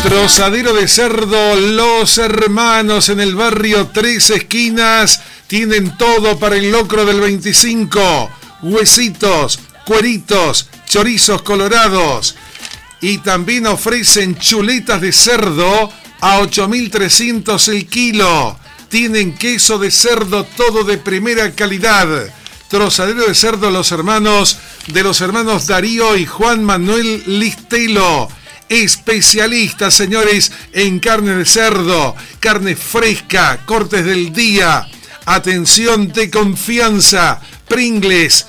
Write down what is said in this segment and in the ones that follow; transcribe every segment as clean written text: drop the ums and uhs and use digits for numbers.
Trozadero de cerdo Los Hermanos en el barrio Tres Esquinas. Tienen todo para el locro del 25. Huesitos, cueritos, chorizos colorados. Y también ofrecen chuletas de cerdo a 8.300 el kilo. Tienen queso de cerdo, todo de primera calidad. Trozadero de cerdo Los Hermanos, de los hermanos Darío y Juan Manuel Listelo. Especialistas, señores, en carne de cerdo, carne fresca, cortes del día. Atención de confianza. Pringles,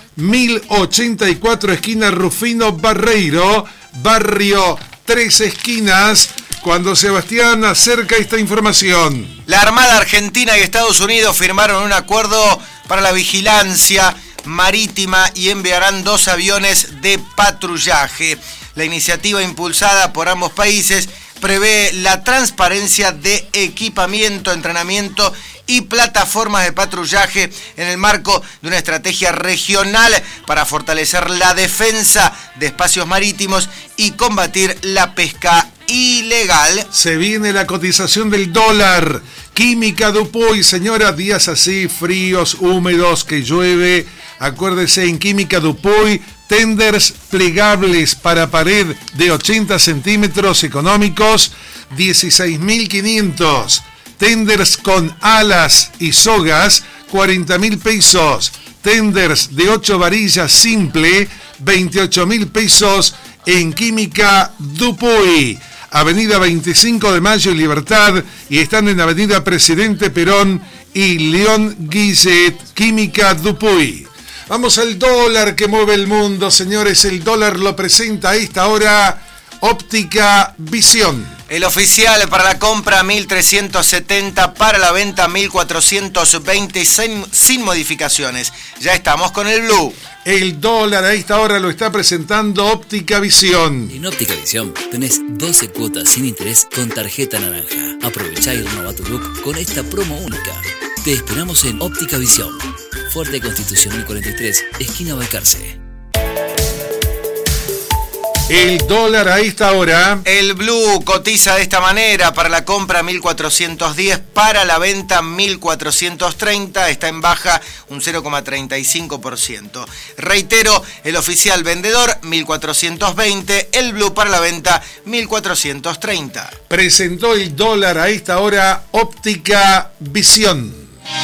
1084 esquina Rufino Barreiro, barrio Tres Esquinas. Cuando Sebastián acerca esta información. La Armada Argentina y Estados Unidos firmaron un acuerdo para la vigilancia marítima y enviarán 2 aviones de patrullaje. La iniciativa impulsada por ambos países prevé la transparencia de equipamiento, entrenamiento y plataformas de patrullaje en el marco de una estrategia regional para fortalecer la defensa de espacios marítimos y combatir la pesca ilegal. Se viene la cotización del dólar. Química Dupuy, señora, días así, fríos, húmedos, que llueve. Acuérdese, en Química Dupuy, tenders plegables para pared de 80 centímetros económicos, 16.500. Tenders con alas y sogas, 40.000 pesos. Tenders de 8 varillas simple, 28.000 pesos en Química Dupuy. Avenida 25 de Mayo y Libertad, y están en Avenida Presidente Perón y León Guillet. Química Dupuy. Vamos al dólar que mueve el mundo, señores. El dólar lo presenta a esta hora Óptica Visión. El oficial para la compra 1.370, para la venta 1.420 sin modificaciones. Ya estamos con el blue. El dólar a esta hora lo está presentando Óptica Visión. En Óptica Visión tenés 12 cuotas sin interés con tarjeta naranja. Aprovechá y renová tu look con esta promo única. Te esperamos en Óptica Visión. Fuerte Constitución 1043, esquina Balcarce. El dólar a esta hora. El blue cotiza de esta manera: para la compra 1.410, para la venta 1.430, está en baja un 0,35%. Reitero, el oficial vendedor 1.420, el blue para la venta 1.430. Presentó el dólar a esta hora Óptica Visión.